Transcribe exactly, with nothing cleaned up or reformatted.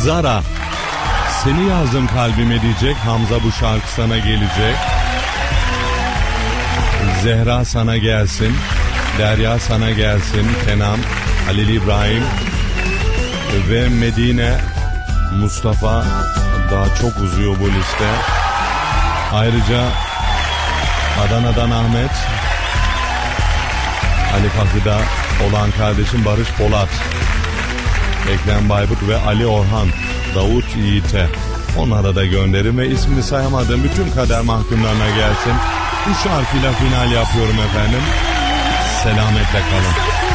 Zara, seni yazdım kalbime diyecek. Hamza, bu şarkı sana gelecek. Zehra sana gelsin. Derya sana gelsin. Kenan, Halil İbrahim ve Medine Mustafa daha çok uzuyor bu liste. Ayrıca Adana'dan Ahmet, Ali Fakı'da olan kardeşim Barış Polat, Ekrem Bayburt ve Ali Orhan, Davut Yiğit'e, onlara da gönderin ve ismini sayamadığım bütün kader mahkumlarına gelsin. Bu şarkıyla final yapıyorum efendim. Selametle kalın.